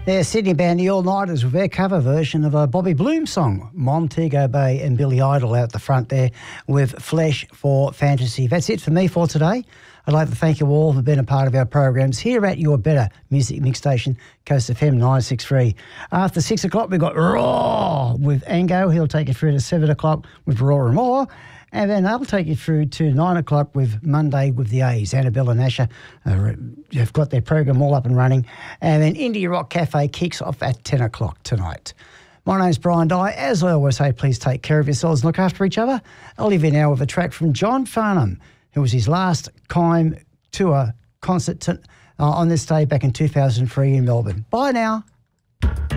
They're Sydney band The All Nighters with their cover version of a Bobby Bloom song, Montego Bay and Billy Idol out the front there with Flesh for Fantasy. That's it for me for today. I'd like to thank you all for being a part of our programs here at your better music mix station, Coast FM 963. After 6 o'clock, we've got Raw with Ango. He'll take you through to 7 o'clock with Raw and More. And then I'll take you through to 9 o'clock with Monday with the A's. Annabelle and Asher have got their program all up and running. And then Indie Rock Cafe kicks off at 10 o'clock tonight. My name's Brian Dye. As I always say, please take care of yourselves and look after each other. I'll leave you now with a track from John Farnham, who was his last Kime tour concert on this day back in 2003 in Melbourne. Bye now.